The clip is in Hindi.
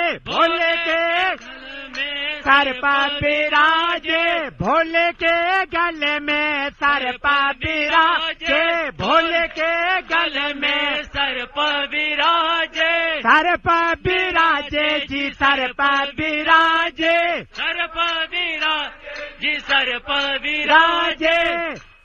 भोले के सर पर विराजे, भोले के गले में सर पर विराजे, भोले के गले में सर पर विराजे, सर पर विराजे जी, सर पर विराजे, सर पर विराजे जी, सर पर विराजे।